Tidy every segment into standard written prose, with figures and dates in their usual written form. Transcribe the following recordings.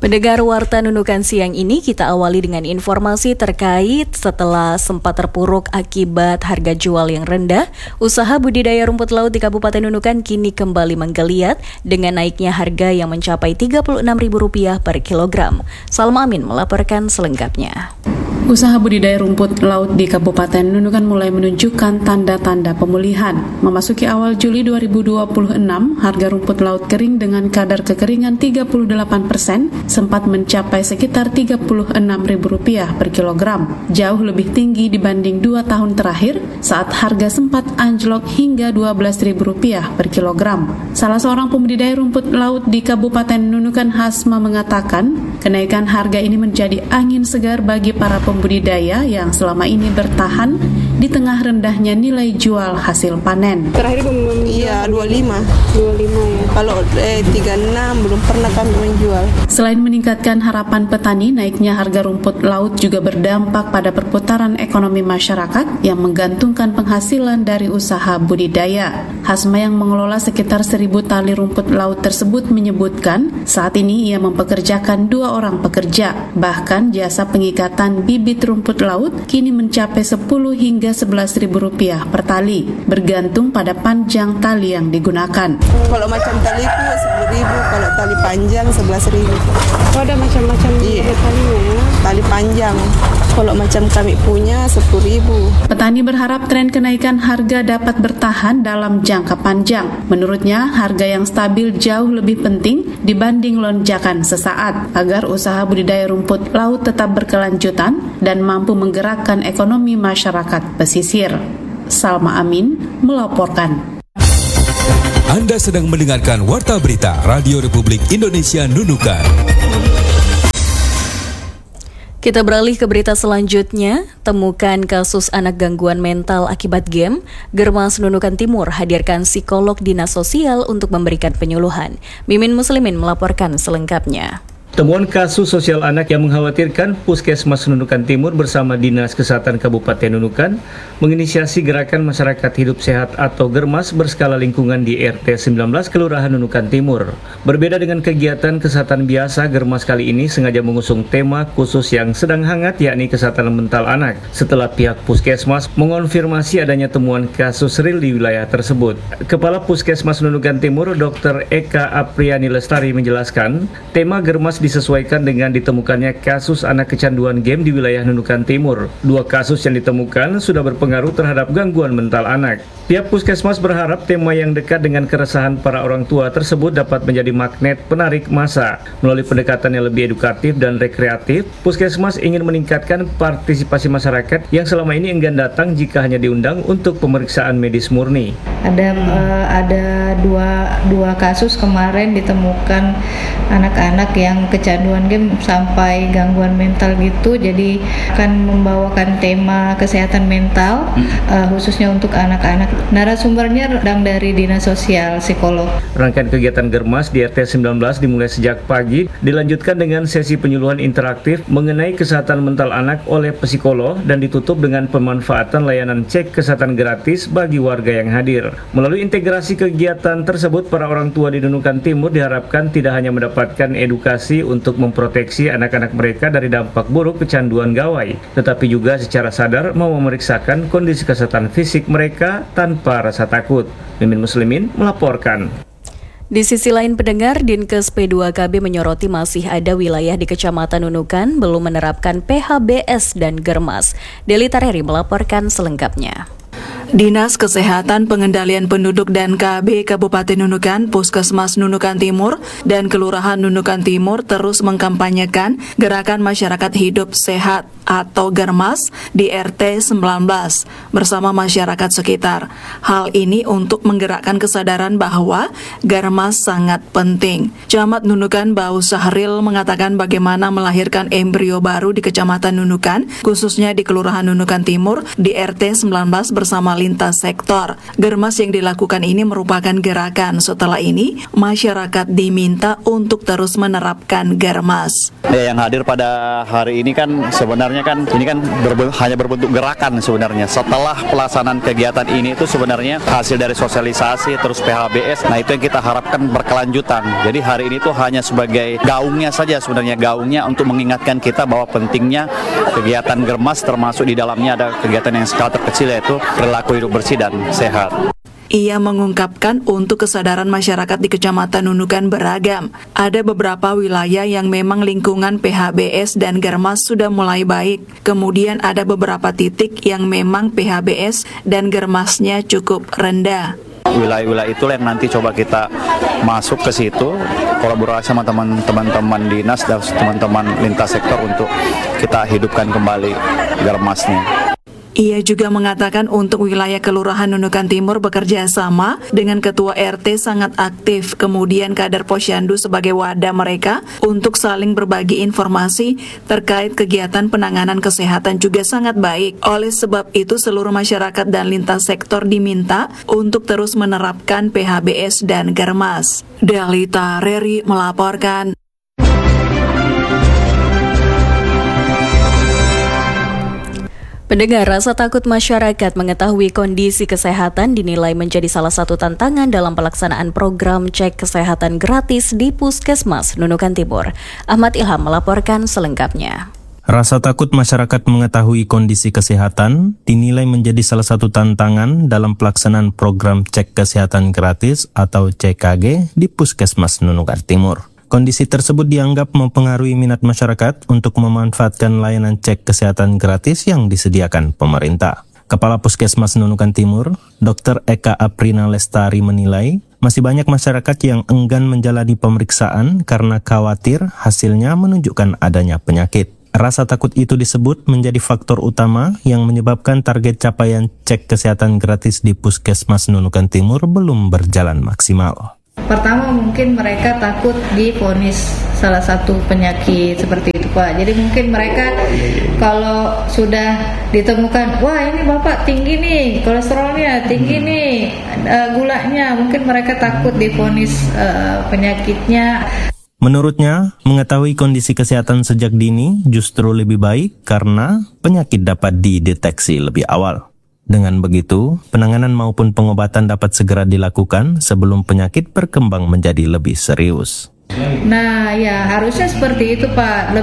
Pendengar Warta Nunukan siang ini kita awali dengan informasi terkait setelah sempat terpuruk akibat harga jual yang rendah, usaha budidaya rumput laut di Kabupaten Nunukan kini kembali menggeliat dengan naiknya harga yang mencapai Rp36.000 per kilogram. Salma Amin melaporkan selengkapnya. Usaha budidaya rumput laut di Kabupaten Nunukan mulai menunjukkan tanda-tanda pemulihan. Memasuki awal Juli 2026, harga rumput laut kering dengan kadar kekeringan 38% sempat mencapai sekitar Rp36.000 per kilogram, jauh lebih tinggi dibanding 2 tahun terakhir saat harga sempat anjlok hingga Rp12.000 per kilogram. Salah seorang pembudidaya rumput laut di Kabupaten Nunukan, Hasma, mengatakan kenaikan harga ini menjadi angin segar bagi para pembudidaya yang selama ini bertahan di tengah rendahnya nilai jual hasil panen. Terakhir iya 25 ya. Kalau 36 belum pernah kami menjual. Selain meningkatkan harapan petani, naiknya harga rumput laut juga berdampak pada perputaran ekonomi masyarakat yang menggantungkan penghasilan dari usaha budidaya. Hasma yang mengelola sekitar 1.000 tali rumput laut tersebut menyebutkan saat ini ia mempekerjakan 2 orang pekerja. Bahkan jasa pengikatan bibit rumput laut kini mencapai 10 hingga Rp11.000 per tali, bergantung pada panjang tali yang digunakan. Kalau macam tali itu 10.000, kalau tali panjang 11.000. Oh, ada macam-macam talinya ya? Tali panjang. Kalau macam kami punya 10.000. Petani berharap tren kenaikan harga dapat bertahan dalam jangka panjang. Menurutnya, harga yang stabil jauh lebih penting dibanding lonjakan sesaat agar usaha budidaya rumput laut tetap berkelanjutan dan mampu menggerakkan ekonomi masyarakat pesisir. Salma Amin melaporkan. Anda sedang mendengarkan Warta Berita Radio Republik Indonesia Nunukan. Kita beralih ke berita selanjutnya. Temukan kasus anak gangguan mental akibat game. Germas Nunukan Timur hadirkan psikolog dinas sosial untuk memberikan penyuluhan. Mimin Muslimin melaporkan selengkapnya. Temuan kasus sosial anak yang mengkhawatirkan, Puskesmas Nunukan Timur bersama Dinas Kesehatan Kabupaten Nunukan menginisiasi gerakan masyarakat hidup sehat atau Germas berskala lingkungan di RT 19 Kelurahan Nunukan Timur. Berbeda dengan kegiatan kesehatan biasa, Germas kali ini sengaja mengusung tema khusus yang sedang hangat, yakni kesehatan mental anak. Setelah pihak Puskesmas mengonfirmasi adanya temuan kasus real di wilayah tersebut. Kepala Puskesmas Nunukan Timur, Dr. Eka Apriani Lestari menjelaskan, tema Germas disesuaikan dengan ditemukannya kasus anak kecanduan game di wilayah Nunukan Timur. 2 kasus yang ditemukan sudah berpengaruh terhadap gangguan mental anak. Pihak Puskesmas berharap tema yang dekat dengan keresahan para orang tua tersebut dapat menjadi magnet penarik massa. Melalui pendekatan yang lebih edukatif dan rekreatif, Puskesmas ingin meningkatkan partisipasi masyarakat yang selama ini enggan datang jika hanya diundang untuk pemeriksaan medis murni. Ada dua kasus kemarin ditemukan anak-anak yang kecanduan game sampai gangguan mental gitu, jadi akan membawakan tema kesehatan mental khususnya untuk anak-anak. Narasumbernya dari Dinas Sosial, psikolog. Rangkaian kegiatan Germas di RT 19 dimulai sejak pagi, dilanjutkan dengan sesi penyuluhan interaktif mengenai kesehatan mental anak oleh psikolog dan ditutup dengan pemanfaatan layanan cek kesehatan gratis bagi warga yang hadir. Melalui integrasi kegiatan tersebut, para orang tua di Nunukan Timur diharapkan tidak hanya mendapatkan edukasi untuk memproteksi anak-anak mereka dari dampak buruk kecanduan gawai, tetapi juga secara sadar mau memeriksakan kondisi kesehatan fisik mereka tanpa rasa takut. Mimin Muslimin melaporkan. Di sisi lain pendengar, Dinkes P2KB menyoroti masih ada wilayah di Kecamatan Nunukan belum menerapkan PHBS dan Germas. Deli Tareri melaporkan selengkapnya. Dinas Kesehatan Pengendalian Penduduk dan KB Kabupaten Nunukan, Puskesmas Nunukan Timur, dan Kelurahan Nunukan Timur terus mengkampanyekan gerakan masyarakat hidup sehat atau Germas di RT 19 bersama masyarakat sekitar. Hal ini untuk menggerakkan kesadaran bahwa Germas sangat penting. Camat Nunukan Bau Sahril mengatakan bagaimana melahirkan embrio baru di Kecamatan Nunukan, khususnya di Kelurahan Nunukan Timur di RT 19 bersama lintas sektor. Germas yang dilakukan ini merupakan gerakan. Setelah ini, masyarakat diminta untuk terus menerapkan Germas. Yang hadir pada hari ini kan sebenarnya kan ini kan hanya berbentuk gerakan sebenarnya. Setelah pelaksanaan kegiatan ini itu sebenarnya hasil dari sosialisasi terus PHBS. Nah, itu yang kita harapkan berkelanjutan. Jadi hari ini tuh hanya sebagai gaungnya saja sebenarnya, gaungnya untuk mengingatkan kita bahwa pentingnya kegiatan Germas, termasuk di dalamnya ada kegiatan yang skala terkecil yaitu perilaku hidup bersih dan sehat. Ia mengungkapkan untuk kesadaran masyarakat di Kecamatan Nunukan beragam. Ada beberapa wilayah yang memang lingkungan PHBS dan Germas sudah mulai baik. Kemudian ada beberapa titik yang memang PHBS dan Germasnya cukup rendah. Wilayah-wilayah itulah yang nanti coba kita masuk ke situ, kolaborasi sama teman-teman dinas dan teman-teman lintas sektor untuk kita hidupkan kembali Germasnya. Ia juga mengatakan untuk wilayah Kelurahan Nunukan Timur bekerja sama dengan Ketua RT sangat aktif, kemudian kader Posyandu sebagai wadah mereka untuk saling berbagi informasi terkait kegiatan penanganan kesehatan juga sangat baik. Oleh sebab itu seluruh masyarakat dan lintas sektor diminta untuk terus menerapkan PHBS dan Germas. Delita Reri melaporkan. Pendengar, rasa takut masyarakat mengetahui kondisi kesehatan dinilai menjadi salah satu tantangan dalam pelaksanaan program cek kesehatan gratis di Puskesmas Nunukan Timur. Ahmad Ilham melaporkan selengkapnya. Rasa takut masyarakat mengetahui kondisi kesehatan dinilai menjadi salah satu tantangan dalam pelaksanaan program cek kesehatan gratis atau CKG di Puskesmas Nunukan Timur. Kondisi tersebut dianggap mempengaruhi minat masyarakat untuk memanfaatkan layanan cek kesehatan gratis yang disediakan pemerintah. Kepala Puskesmas Nunukan Timur, Dr. Eka Aprina Lestari menilai, masih banyak masyarakat yang enggan menjalani pemeriksaan karena khawatir hasilnya menunjukkan adanya penyakit. Rasa takut itu disebut menjadi faktor utama yang menyebabkan target capaian cek kesehatan gratis di Puskesmas Nunukan Timur belum berjalan maksimal. Pertama mungkin mereka takut divonis salah satu penyakit seperti itu Pak. Jadi mungkin mereka kalau sudah ditemukan, wah ini Bapak tinggi nih, kolesterolnya tinggi nih, gulanya, mungkin mereka takut divonis penyakitnya. Menurutnya, mengetahui kondisi kesehatan sejak dini justru lebih baik karena penyakit dapat dideteksi lebih awal. Dengan begitu, penanganan maupun pengobatan dapat segera dilakukan sebelum penyakit berkembang menjadi lebih serius. Nah, ya harusnya seperti itu Pak.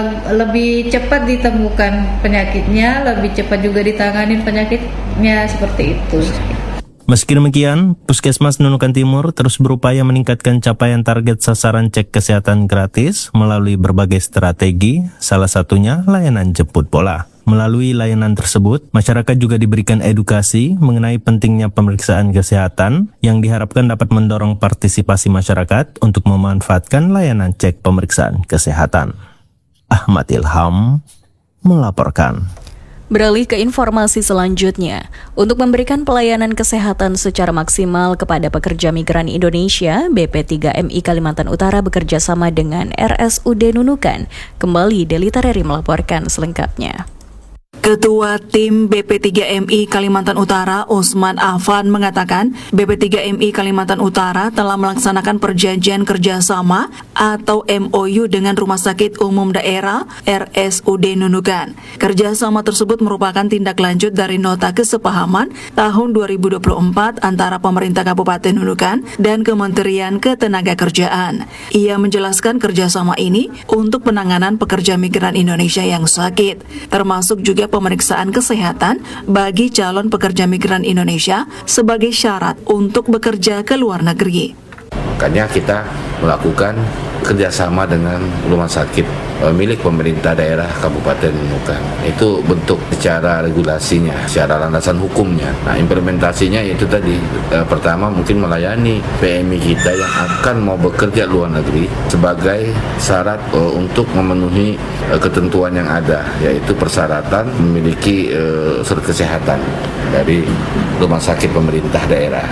Lebih cepat ditemukan penyakitnya, lebih cepat juga ditangani penyakitnya seperti itu. Meski demikian, Puskesmas Nunukan Timur terus berupaya meningkatkan capaian target sasaran cek kesehatan gratis melalui berbagai strategi, salah satunya layanan jemput bola. Melalui layanan tersebut, masyarakat juga diberikan edukasi mengenai pentingnya pemeriksaan kesehatan yang diharapkan dapat mendorong partisipasi masyarakat untuk memanfaatkan layanan cek pemeriksaan kesehatan. Ahmad Ilham melaporkan. Beralih ke informasi selanjutnya, untuk memberikan pelayanan kesehatan secara maksimal kepada pekerja migran Indonesia, BP3MI Kalimantan Utara bekerja sama dengan RSUD Nunukan. Kembali Delita Reri melaporkan selengkapnya. Ketua Tim BP3MI Kalimantan Utara, Usman Afan, mengatakan BP3MI Kalimantan Utara telah melaksanakan perjanjian kerjasama atau MOU dengan Rumah Sakit Umum Daerah RSUD Nunukan. Kerjasama tersebut merupakan tindak lanjut dari Nota Kesepahaman tahun 2024 antara pemerintah Kabupaten Nunukan dan Kementerian Ketenagakerjaan. Ia menjelaskan kerjasama ini untuk penanganan pekerja migran Indonesia yang sakit, termasuk juga pemeriksaan kesehatan bagi calon pekerja migran Indonesia sebagai syarat untuk bekerja ke luar negeri. Makanya kita melakukan kerjasama dengan rumah sakit milik pemerintah daerah Kabupaten Nunukan. Itu bentuk secara regulasinya, secara landasan hukumnya. Nah, implementasinya itu tadi, pertama mungkin melayani PMI kita yang akan mau bekerja luar negeri sebagai syarat untuk memenuhi ketentuan yang ada, yaitu persyaratan memiliki surat kesehatan dari rumah sakit pemerintah daerah.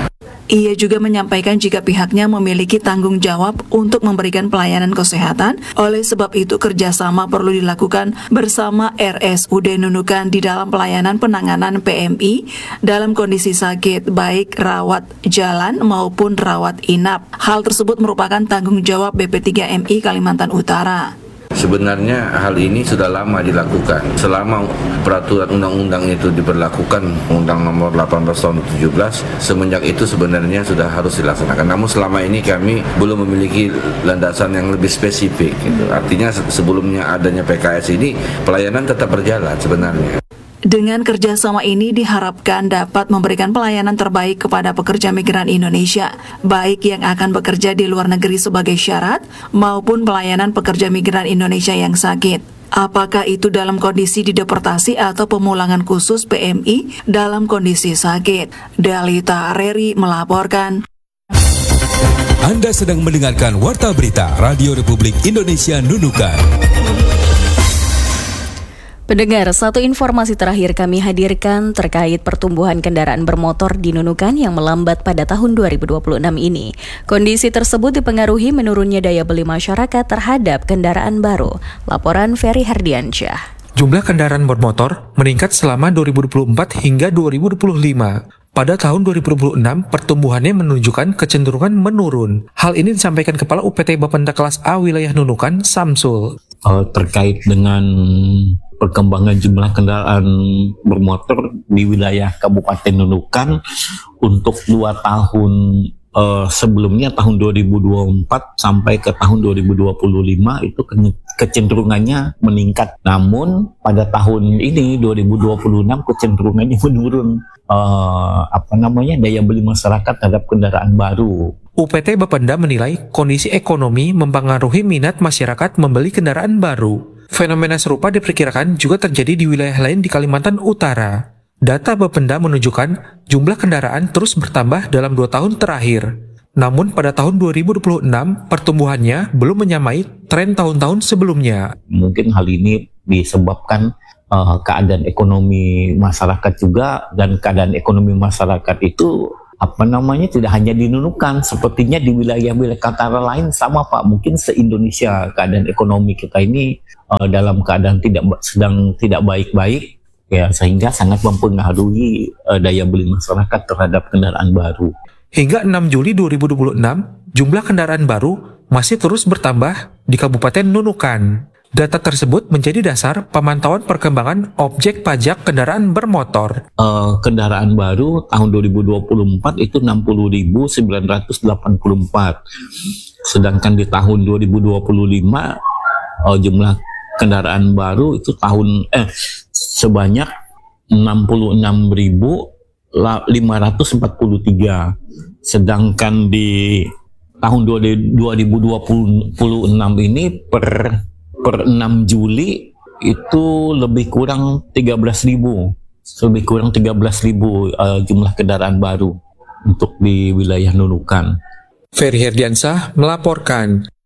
Ia juga menyampaikan jika pihaknya memiliki tanggung jawab untuk memberikan pelayanan kesehatan, oleh sebab itu kerjasama perlu dilakukan bersama RSUD Nunukan di dalam pelayanan penanganan PMI dalam kondisi sakit, baik rawat jalan maupun rawat inap. Hal tersebut merupakan tanggung jawab BP3MI Kalimantan Utara. Sebenarnya hal ini sudah lama dilakukan. Selama peraturan undang-undang itu diberlakukan, Undang Nomor 18 Tahun 17, semenjak itu sebenarnya sudah harus dilaksanakan. Namun selama ini kami belum memiliki landasan yang lebih spesifik. Gitu. Artinya sebelumnya adanya PKS ini, pelayanan tetap berjalan sebenarnya. Dengan kerjasama ini diharapkan dapat memberikan pelayanan terbaik kepada pekerja migran Indonesia, baik yang akan bekerja di luar negeri sebagai syarat, maupun pelayanan pekerja migran Indonesia yang sakit. Apakah itu dalam kondisi dideportasi atau pemulangan khusus PMI dalam kondisi sakit. Dalita Reri melaporkan. Anda sedang mendengarkan Warta Berita Radio Republik Indonesia Nunukan. Pendengar, satu informasi terakhir kami hadirkan terkait pertumbuhan kendaraan bermotor di Nunukan yang melambat pada tahun 2026 ini. Kondisi tersebut dipengaruhi menurunnya daya beli masyarakat terhadap kendaraan baru. Laporan Ferry Hardiansyah. Jumlah kendaraan bermotor meningkat selama 2024 hingga 2025. Pada tahun 2026, pertumbuhannya menunjukkan kecenderungan menurun. Hal ini disampaikan Kepala UPT Bapenda Kelas A Wilayah Nunukan, Samsul. Terkait dengan perkembangan jumlah kendaraan bermotor di wilayah Kabupaten Nunukan untuk 2 tahun sebelumnya, tahun 2024 sampai ke tahun 2025 itu kecenderungannya meningkat. Namun pada tahun ini 2026 kecenderungannya menurun. Daya beli masyarakat terhadap kendaraan baru. UPT Bapenda menilai kondisi ekonomi mempengaruhi minat masyarakat membeli kendaraan baru. Fenomena serupa diperkirakan juga terjadi di wilayah lain di Kalimantan Utara. Data Bapenda menunjukkan jumlah kendaraan terus bertambah dalam 2 tahun terakhir. Namun pada tahun 2026 pertumbuhannya belum menyamai tren tahun-tahun sebelumnya. Mungkin hal ini disebabkan keadaan ekonomi masyarakat juga, dan keadaan ekonomi masyarakat itu tidak hanya di Nunukan, sepertinya di wilayah-wilayah Kaltara lain sama Pak. Mungkin se-Indonesia keadaan ekonomi kita ini dalam keadaan sedang tidak baik-baik, ya, sehingga sangat mempengaruhi daya beli masyarakat terhadap kendaraan baru. Hingga 6 Juli 2026, jumlah kendaraan baru masih terus bertambah di Kabupaten Nunukan. Data tersebut menjadi dasar pemantauan perkembangan objek pajak kendaraan bermotor. Kendaraan baru tahun 2024 itu 60.984. Sedangkan di tahun 2025 jumlah kendaraan baru itu sebanyak 66.543. Sedangkan di tahun 2026 ini per 6 Juli itu lebih kurang 13.000 jumlah kendaraan baru untuk di wilayah Nunukan. Ferry Herdiansah melaporkan.